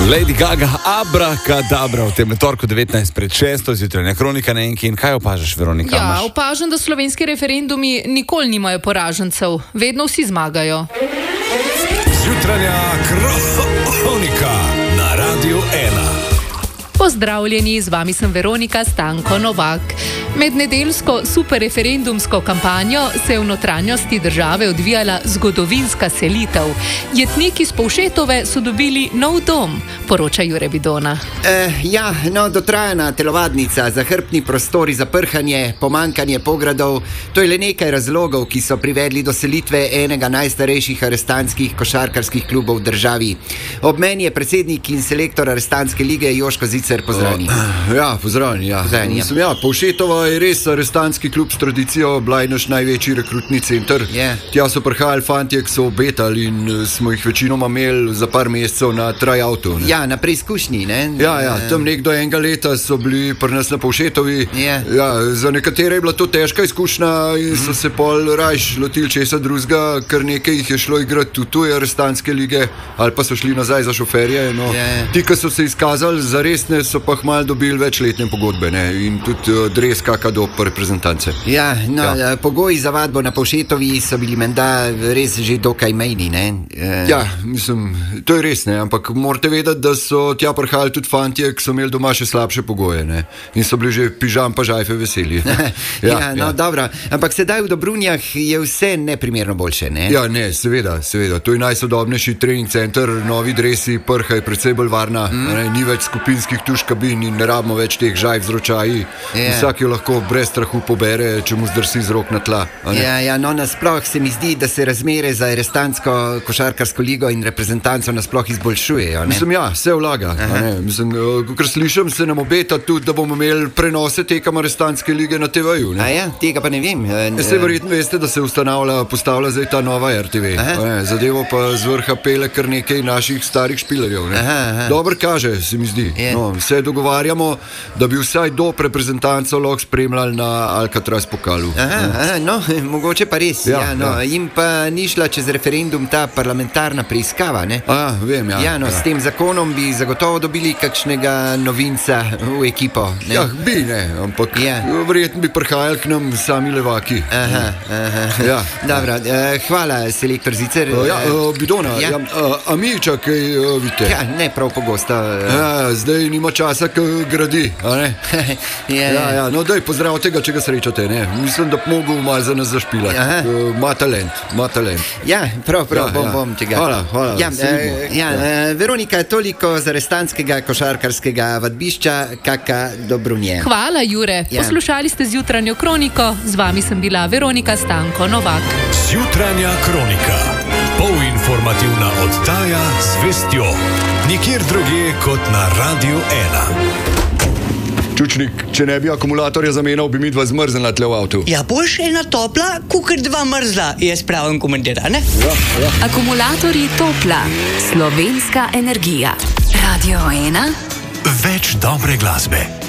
Lady Gaga, abracadabra, v tem torku 19 pred 6, zjutraj kronika na enki. In kaj opažaš, Veronika? Ja, opažam, da slovenski referendumi nikoli nimajo poražencev, vedno vsi zmagajo. Zjutranja kronika na Radiu 1. Pozdravljeni, z vami sem Veronika Stanko Novak. Med nedeljsko superreferendumsko kampanjo se je v notranjosti države odvijala zgodovinska selitev. Jetniki iz Povšetove so dobili nov dom, poroča Jure Bidona. Dotrajana telovadnica, zahrbtni prostori za prhanje, pomankanje pogradov, to je le nekaj razlogov, ki so privedli do selitve enega najstarejših arestantskih košarkarskih klubov v državi. Ob meni je predsednik in selektor arestantske lige Joško Zicer, pozdravljeni. Pozdravljeni. Povšetova je res arestantski klub s tradicijo, bila je naš največji rekrutni center. Tja so prihajali fantje, ki so obetali in smo jih večinoma imeli za par mesecev na tryoutu. Na preizkušnji, ne? Tam nekdo enega leta so bili pri nas na Povšetovi. Za nekatere je bila to težka izkušnja in so se pol rajš lotili česa drugega, ker nekaj jih je šlo igrati tudi tuje arestantske lige, ali pa so šli nazaj za šoferje. Ti, ki so se izkazali za resne, so pa hmal dobili večletne pogodbe, ne? In tudi dres kaka do reprezentance. Pogoji za vadbo na Povšetovi so bili menda res že dokaj mejni, ne? To je res, ne? Ampak morate vedeti, da so tja prihajali tudi fantje, ki so imeli doma še slabše pogoje, ne? In so bili že pižam pa žajfe veseli. Dobro, ampak sedaj v Dobrunjah je vse neprimerno boljše, ne? Seveda. To je najsodobnejši trening center, novi dresi, prha je precej bolj varna, ni več skupinskih tuš kabin in ne rabimo več teh žajf z ročaji. Vsak jo lahko brez strahu pobere, če mu zdrsi z rok na tla. Nasploh se mi zdi, da se razmere za arestantsko košarkarsko ligo in reprezentanco nasploh izboljšujejo, ne? Se vlaga. Kakor slišim, se nam obeta tudi, da bomo imeli prenose tekam arestantske lige na TV-ju. Tega pa ne vem. Se verjetno veste, da se postavlja zdaj ta nova RTV. Zadevo pa z vrha pele kar nekaj naših starih špilerjev. Dobro kaže, se mi zdi. Se dogovarjamo, da bi vsaj do reprezentanco lahko spremljali na Alcatraz pokalu. Mogoče pa res. Jim pa ni šla čez referendum ta parlamentarna preiskava, ne? Vem. S tem zakonom bi zagotovo dobili kakšnega novinca v ekipo, ne? Ampak verjetno bi prihajali k nam sami levaki. Dobro, hvala, selektor Zicer. Bidona, a mi čakaj, vidite? Ne prav pogosto. Zdaj nima časa, k gradi, a ne? Daj, pozdrav tega, če ga srečate, ne? Mislim, da bi mogel malo za nas zašpilati. Ma talent. Prav, bom tega. Hvala. Veronika, toliko z arestantskega košarkarskega vadbišča, kaka Dobrunje. Hvala, Jure. Poslušali ste zjutranjo kroniko, z vami sem bila Veronika Stanko Novak. Zjutranja kronika. Polinformativna oddaja z vestjo. Nikjer drugje kot na Radiu 1. Čučnik, če ne bi akumulatorja zamenjal, bi mi dva zmrznila tle v avtu. Boš ena topla, kukar dva mrzla, jaz pravim komentar, ne? Akumulatorji Topla, slovenska energija. Radio 1. Več dobre glasbe.